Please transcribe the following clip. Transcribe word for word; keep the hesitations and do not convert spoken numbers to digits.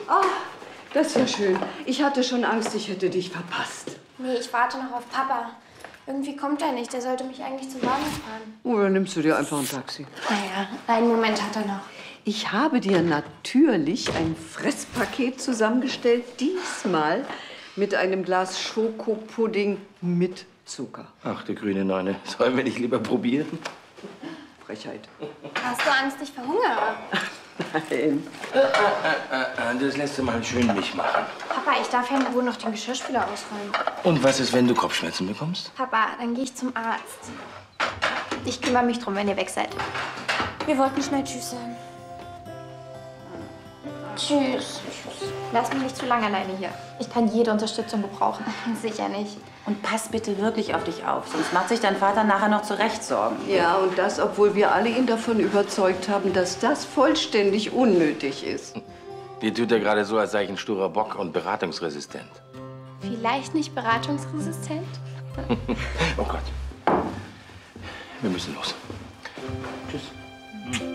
Ah, das ist ja schön. Ich hatte schon Angst, ich hätte dich verpasst. Nee, ich warte noch auf Papa. Irgendwie kommt er nicht. Der sollte mich eigentlich zum Bahnhof fahren. Oder nimmst du dir einfach ein Taxi? Naja, einen Moment hat er noch. Ich habe dir natürlich ein Fresspaket zusammengestellt. Diesmal mit einem Glas Schokopudding mit Zucker. Ach, du grüne Neune. Sollen wir nicht lieber probieren? Frechheit. Hast du Angst, ich verhungere? Nein. Das lässt du mal schön mich machen. Papa, ich darf ja wohl noch den Geschirrspüler ausräumen. Und was ist, wenn du Kopfschmerzen bekommst? Papa, dann gehe ich zum Arzt. Ich kümmere mich drum, wenn ihr weg seid. Wir wollten schnell Tschüss sagen. Tschüss. Tschüss. Lass mich nicht zu lange alleine hier. Ich kann jede Unterstützung gebrauchen. Sicher nicht. Und pass bitte wirklich auf dich auf, sonst macht sich dein Vater nachher noch zurecht Sorgen. Ja, und das, obwohl wir alle ihn davon überzeugt haben, dass das vollständig unnötig ist. Dir tut er gerade so, als sei ich ein sturer Bock und beratungsresistent. Vielleicht nicht beratungsresistent? Oh Gott. Wir müssen los. Tschüss.